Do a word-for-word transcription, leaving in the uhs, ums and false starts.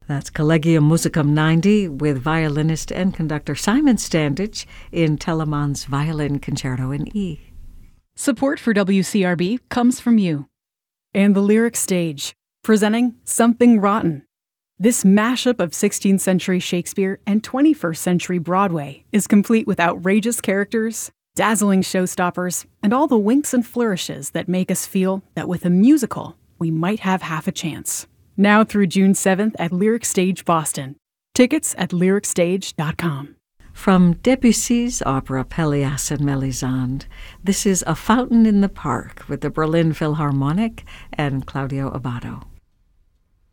That's Collegium Musicum ninety with violinist and conductor Simon Standage in Telemann's Violin Concerto in E. Support for W C R B comes from you. And the Lyric Stage, presenting Something Rotten. This mashup of sixteenth century Shakespeare and twenty-first century Broadway is complete with outrageous characters, dazzling showstoppers, and all the winks and flourishes that make us feel that with a musical, we might have half a chance. Now through June seventh at Lyric Stage Boston. Tickets at lyric stage dot com. From Debussy's opera Pelléas and Mélisande, this is A Fountain in the Park with the Berlin Philharmonic and Claudio Abbado.